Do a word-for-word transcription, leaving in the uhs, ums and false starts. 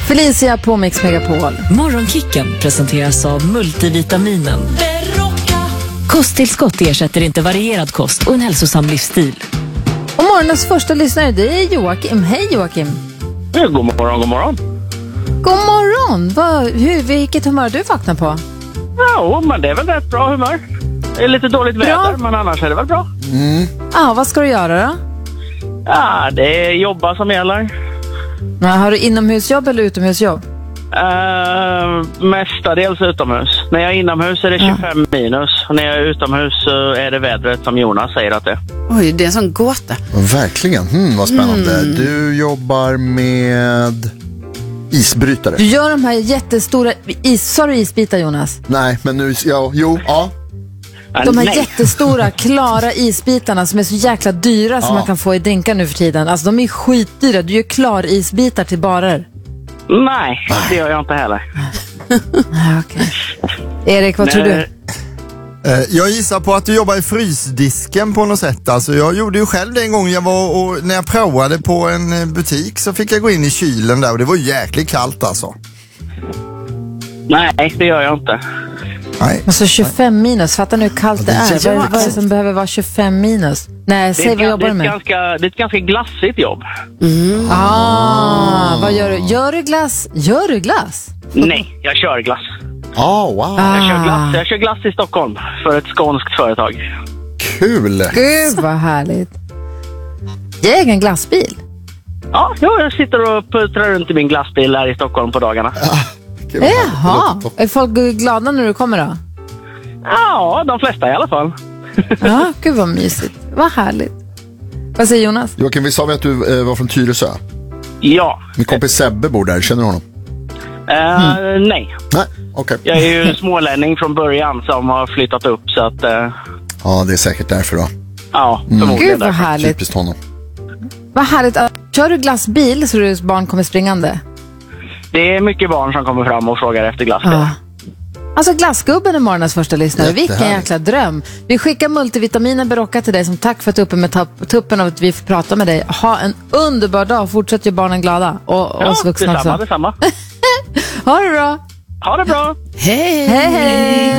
Felicia på Mix Megapol. Morgonkicken presenteras av multivitaminen. Kosttillskott ersätter inte varierad kost och en hälsosam livsstil. Och morgonens första lyssnare, det är Joakim. Hej Joakim. Ja, god morgon, god morgon. God morgon. Vad, hur, vilket humör du vaknar på? Ja, men det är väl rätt bra humör. Det är lite dåligt bra. väder, men annars är det väl bra. Mm. Ja, vad ska du göra då? Ja, det är jobba som gäller. Ja, har du inomhusjobb eller utomhusjobb? Uh, mestadels utomhus. När jag är inomhus är det tjugofem ja. minus. Och när jag är utomhus så är det vädret som Jonas säger att det är. Oj, det är en sån gåta. Verkligen, hmm, vad spännande. Mm. Du jobbar med isbrytare. Du gör de här jättestora is, sa du isbitar, Jonas? Nej, men nu, ja, jo, ja. De här Nej. jättestora, klara isbitarna som är så jäkla dyra ja. som man kan få i drinkar nu för tiden. Alltså de är skitdyra. Du gör klar isbitar till barer. Nej, det gör jag inte heller. Okay. Erik, vad Nej. tror du? Jag gissar på att du jobbar i frysdisken på något sätt. Alltså jag gjorde ju själv det en gång jag var och när jag provade på en butik så fick jag gå in i kylen där och det var jäkligt kallt alltså. Nej, det gör jag inte. Nej. Alltså tjugofem minus, fattar nu hur kallt det är. Vad, vad är det som behöver vara tjugofem minus? Nej, säg vad jobbar du med. Ganska, det är ett ganska glassigt jobb. Mm. Ah, vad gör du? Gör du glass? Gör du glass? Nej, jag kör glass. Oh, wow. Ah. Jag kör glass, jag kör glass i Stockholm för ett skånskt företag. Kul! Gud vad härligt. Jag äger en glassbil. Ja, jag sitter och puttrar runt i min glassbil här i Stockholm på dagarna. Ah, Gud, Jaha, är folk glada när du kommer då? Ja, de flesta i alla fall. Ja, gud vad mysigt. Vad härligt. Vad säger Jonas? Joakim, vi sa vi att du eh, var från Tyresö. Ja. Min kompis Sebbe bor där, känner du honom? Uh, mm. Nej. Nej, okej. Okay. Jag är ju smålänning från början som har flyttat upp så att... Uh... Ja, det är säkert därför då. Ja, mm. förmodligen. Gud vad härligt. Typiskt honom. Vad härligt. Kör du glassbil så du barn kommer springande? Det är mycket barn som kommer fram och frågar efter glassbil. Ja. Alltså glassgubben är morgonens första lyssnare. Vilken jäkla dröm. Vi skickar multivitaminer Berocca till dig som tack för att du är uppe med tuppen och att vi får prata med dig. Ha en underbar dag. Fortsätt göra barnen glada. Och ja, oss vuxna detsamma, också. detsamma. Ha det bra. Ha det bra. Hej. Hej, hej.